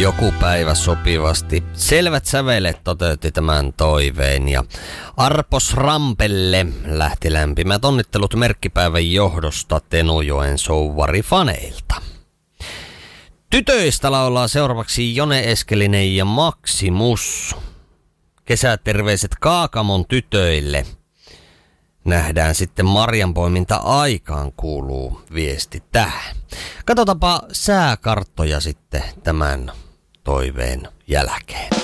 Joku päivä sopivasti Selvät sävelet toteutti tämän toiveen ja Arpos Rampelle lähti lämpimät onnittelut merkkipäivän johdosta Tenojoen souvarifaneilta. Tytöistä laulaa seuraavaksi Jone Eskelinen ja Maximus. Kesäterveiset Kaakamon tytöille. Nähdään sitten marjanpoiminta-aikaan, kuuluu viesti tähän. Katsotaanpa sääkarttoja sitten tämän toiveen jälkeen.